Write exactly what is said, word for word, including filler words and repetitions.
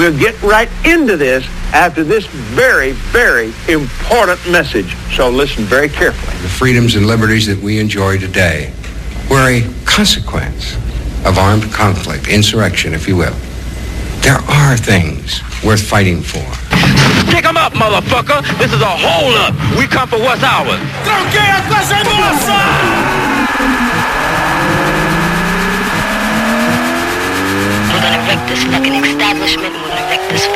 We'll get right into this after this very, very important message. So listen very carefully. The freedoms and liberties that we enjoy today were a consequence of armed conflict, insurrection, if you will. There are things worth fighting for. Pick 'em up, motherfucker. This is a hold-up. We come for what's ours. Tranqueia coisa nossa! We're gonna wreck this fucking establishment. We're gonna wreck this